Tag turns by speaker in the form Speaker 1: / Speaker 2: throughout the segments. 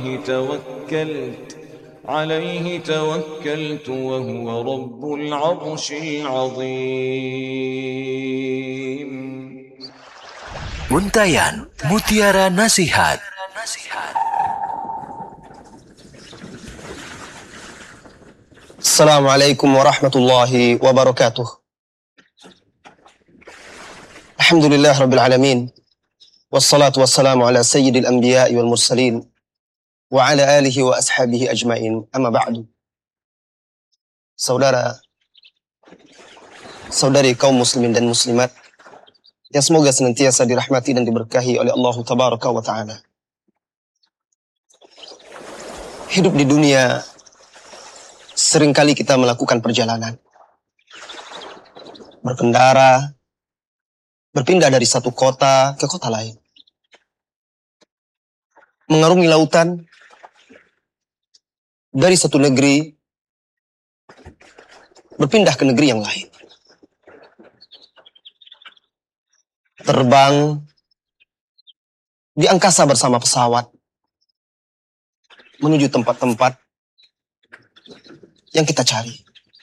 Speaker 1: توكلت وهو رب العرش العظيم.
Speaker 2: Untayan Mutiara Nasihat.
Speaker 3: Assalamualaikum warahmatullahi wabarakatuh. Alhamdulillah rabbil alamin. Wassalatu wassalamu ala sayyidil anbiya'i wal mursalin wa ala alihi wa ashabihi ajmain. Amma ba'du. Saudari kaum muslimin dan muslimat yang semoga senantiasa dirahmati dan diberkahi oleh Allah tabaraka wa ta'ala. Hidup di dunia, seringkali kita melakukan perjalanan. Berkendara, berpindah dari satu kota ke kota lain. Mengarungi lautan, dari satu negeri, berpindah ke negeri yang lain. Terbang di angkasa bersama pesawat, menuju tempat-tempat yang kita cari.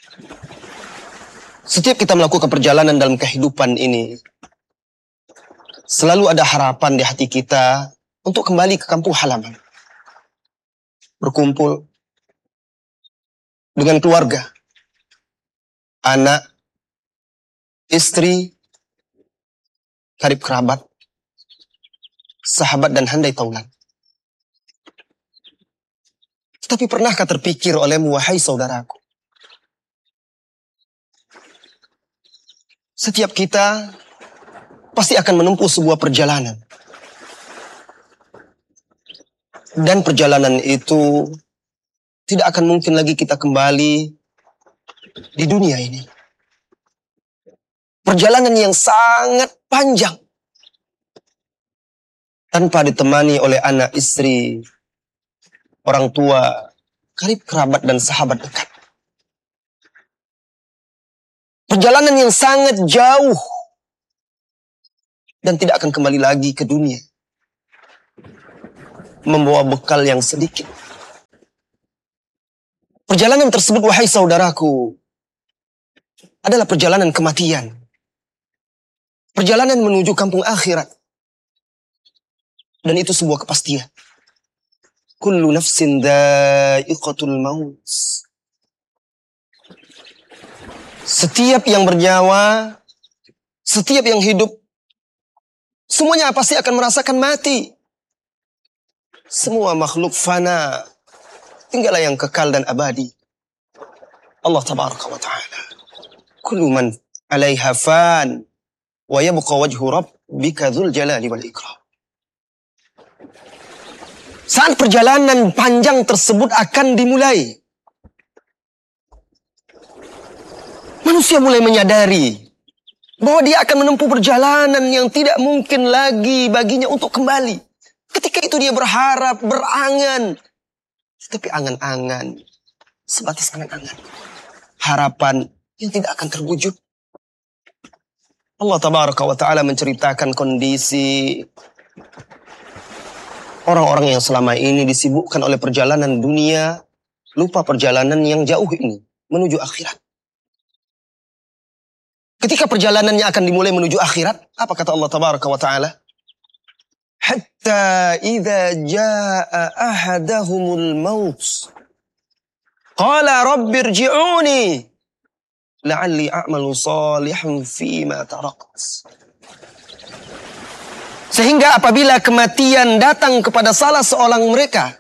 Speaker 3: Setiap kita melakukan perjalanan dalam kehidupan ini, selalu ada harapan di hati kita untuk kembali ke kampung halaman. Berkumpul dengan keluarga, anak, istri, karib kerabat, sahabat dan handai taulan. Tetapi pernahkah terpikir olehmu, wahai saudaraku, setiap kita pasti akan menempuh sebuah perjalanan. Dan perjalanan itu tidak akan mungkin lagi kita kembali di dunia ini. Perjalanan yang sangat panjang. Tanpa ditemani oleh anak, istri, orang tua, karib kerabat dan sahabat dekat. Perjalanan yang sangat jauh. Dan tidak akan kembali lagi ke dunia. Membawa bekal yang sedikit. Perjalanan tersebut, wahai saudaraku, adalah perjalanan kematian. Perjalanan menuju kampung akhirat. Dan itu sebuah kepastian. Kullu nafsin dha'iqatul maut. Setiap yang bernyawa, setiap yang hidup, semuanya pasti akan merasakan mati. Semua makhluk fana, tinggallah yang kekal dan abadi. Allah tabaraka wa ta'ala. Kullu man 'alaiha fan wa yabqa wajhu rabbika dzul jalali wal ikram. Saat perjalanan panjang tersebut akan dimulai, manusia mulai menyadari bahwa dia akan menempuh perjalanan yang tidak mungkin lagi baginya untuk kembali. Ketika itu dia berharap, berangan. Tetapi angan-angan, sebatas angan-angan. Harapan yang tidak akan terwujud. Allah tabaraka wa ta'ala menceritakan kondisi orang-orang yang selama ini disibukkan oleh perjalanan dunia, lupa perjalanan yang jauh ini, menuju akhirat. Ketika perjalanannya akan dimulai menuju akhirat, apa kata Allah tabaraka wa ta'ala? Hatta idza jaa ahadahumul maut qala rabbirji'uni la'alli a'malu salihan fima tarakt. Sehingga apabila kematian datang kepada salah seorang mereka,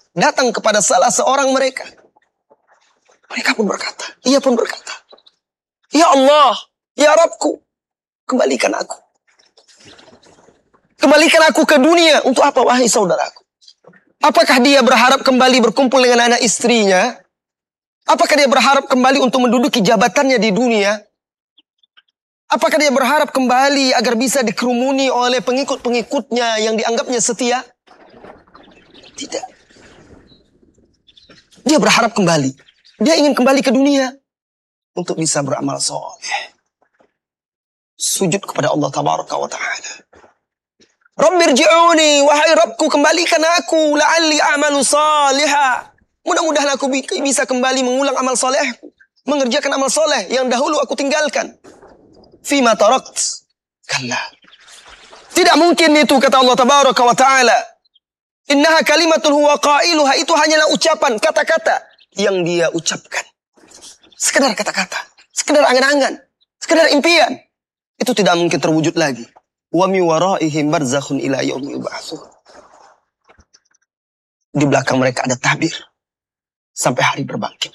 Speaker 3: mereka pun berkata, ia pun berkata, ya Allah, ya Rabbku, kembalikan aku. Kembalikan aku ke dunia. Untuk apa, wahai saudaraku? Apakah dia berharap kembali berkumpul dengan anak istrinya? Apakah dia berharap kembali untuk menduduki jabatannya di dunia? Apakah dia berharap kembali agar bisa dikerumuni oleh pengikut-pengikutnya yang dianggapnya setia? Tidak. Dia berharap kembali. Dia ingin kembali ke dunia untuk bisa beramal soleh. Sujud kepada Allah tabaraka wa ta'ala. Rabbirji'uni, wahai Rabbku, kembalikan aku, la'alli a'malu salihah. Mudah-mudahan aku bisa kembali mengulang amal solehku, mengerjakan amal soleh yang dahulu aku tinggalkan. Fima tarakt. Kalla. Tidak mungkin itu, kata Allah Tabaraka wa Ta'ala. Innaha kalimatun huwa qailuha. Itu hanyalah ucapan, kata-kata yang dia ucapkan. Sekedar kata-kata, sekedar angan-angan, sekedar impian. Itu tidak mungkin terwujud lagi. Wa mi waraihim barzakhun ila yaumi yub'atsun. Di belakang mereka ada tabir sampai hari berbangkit.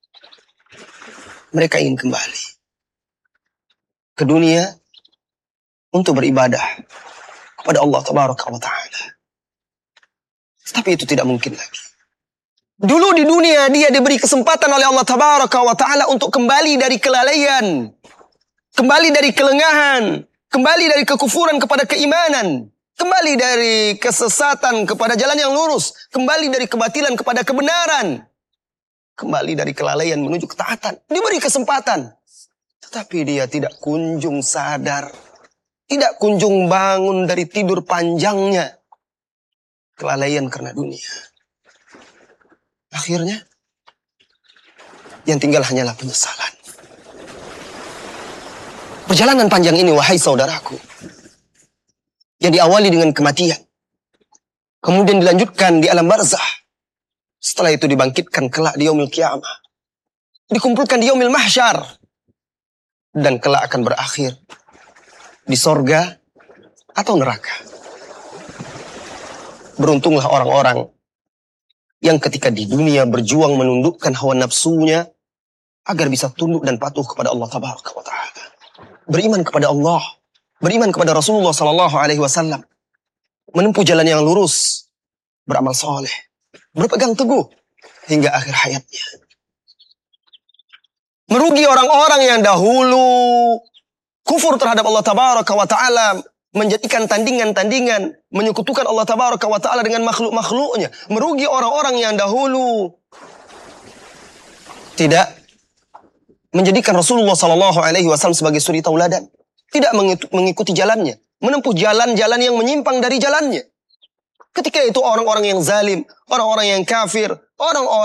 Speaker 3: Mereka ingin kembali ke dunia untuk beribadah kepada Allah Tabaraka wa Ta'ala. Tapi itu tidak mungkin lagi. Dulu di dunia dia diberi kesempatan oleh Allah Tabaraka wa Ta'ala untuk kembali dari kelalaian, kembali dari kelengahan, kembali dari kekufuran kepada keimanan, kembali dari kesesatan kepada jalan yang lurus, kembali dari kebatilan kepada kebenaran, kembali dari kelalaian menuju ketaatan. Diberi kesempatan. Tetapi dia tidak kunjung sadar, tidak kunjung bangun dari tidur panjangnya. Kelalaian karena dunia. Akhirnya, yang tinggal hanyalah penyesalan. Perjalanan panjang ini, wahai saudaraku, yang diawali dengan kematian, kemudian dilanjutkan di alam barzah, setelah itu dibangkitkan kelak di yaumil qiyamah, dikumpulkan di yaumil mahsyar, dan kelak akan berakhir di sorga atau neraka. Beruntunglah orang-orang yang ketika di dunia berjuang menundukkan hawa nafsunya agar bisa tunduk dan patuh kepada Allah Tabaraka wa Ta'ala. Beriman kepada Allah, beriman kepada Rasulullah sallallahu alaihi wasallam, menempuh jalan yang lurus, beramal soleh, berpegang teguh hingga akhir hayatnya. Merugi orang-orang yang dahulu kufur terhadap Allah Tabaraka wa Ta'ala, menjadikan tandingan-tandingan, menyekutukan Allah Tabaraka wa Ta'ala dengan makhluk-makhluknya. Merugi orang-orang yang dahulu tidak menjadikan Rasulullah sallallahu alaihi wasallam sebagai suri tauladan, tidak mengikuti jalannya, menempuh jalan-jalan yang menyimpang dari jalannya. Ketika itu orang-orang yang zalim, orang-orang yang kafir, orang-orang